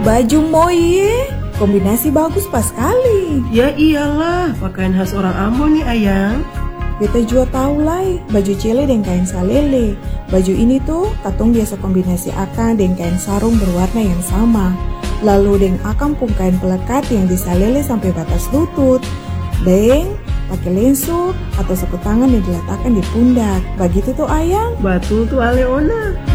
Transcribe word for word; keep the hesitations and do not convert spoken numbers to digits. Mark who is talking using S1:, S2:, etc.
S1: baju moye, kombinasi bagus pas sekali.
S2: Ya iyalah, pakaian khas orang Ambon nih ayang.
S1: Beta juga tahu lah, baju cele dengan kain salele. Baju ini tuh katong biasa kombinasi akang dengan kain sarung berwarna yang sama. Lalu dengan akang pun kain pelekat yang disalele sampai batas lutut. Deng, pakai lensu atau sapu tangan yang diletakkan di pundak. Begitu tuh ayang.
S2: Betul tuh Aleona.